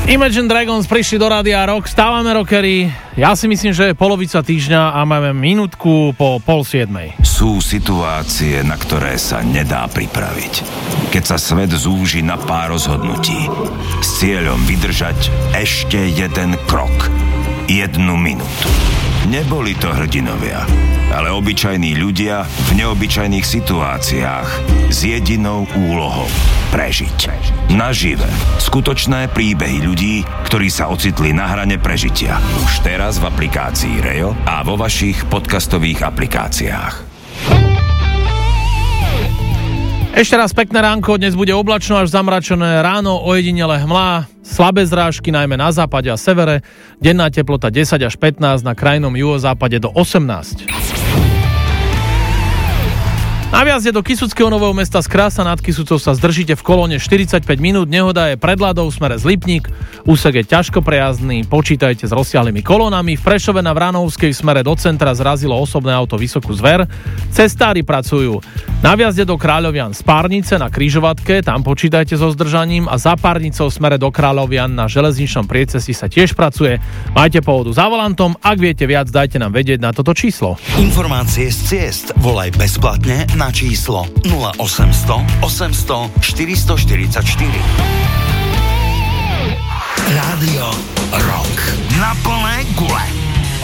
Imagine Dragons prišli do Rádia Rock, stávame rockery, ja si myslím, že je polovica týždňa a máme minútku po 6:30. Sú situácie, na ktoré sa nedá pripraviť. Keď sa svet zúži na pár rozhodnutí s cieľom vydržať ešte jeden krok, 1 minútu. Neboli to hrdinovia, ale obyčajní ľudia v neobyčajných situáciách s jedinou úlohou prežiť. Nažive. Skutočné príbehy ľudí, ktorí sa ocitli na hrane prežitia. Už teraz v aplikácii Rejo a vo vašich podcastových aplikáciách. Ešte raz pekné ránko, dnes bude oblačno až zamračené, ráno ojedinele hmla, slabé zrážky najmä na západe a severe, denná teplota 10 až 15, na krajnom juhozápade do 18. Na vjazde do Kysuckého Nového Mesta z Krása nad Kysucou sa zdržíte v kolóne 45 minút, nehoda je pred Ladou v smere Zlipník, úsek je ťažko prejazdný, počítajte s rozsiahlými kolónami, v Prešove na Vranovskej v smere do centra zrazilo osobné auto Vysokú Zver, cestári pracujú na vjazde do Kráľovian z Párnice na križovatke, tam počítajte so zdržaním a za Párnicou v smere do Kráľovian na železničnom priecestí sa tiež pracuje, majte pohodu za volantom, ak viete viac, dajte nám vedieť na toto číslo. Informácie z ciest volaj bezplatne na číslo 0800 800 444. Rádio Rock. Na plné gule.